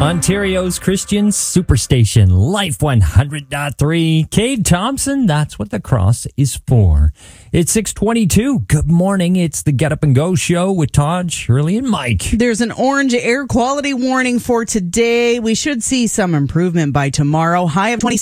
Ontario's Christian Superstation, Life 100.3. Cade Thompson, that's what the cross is for. It's 6:22. Good morning. It's the Get Up and Go show with Todd, Shirley, and Mike. There's an orange air quality warning for today. We should see some improvement by tomorrow. High of 26.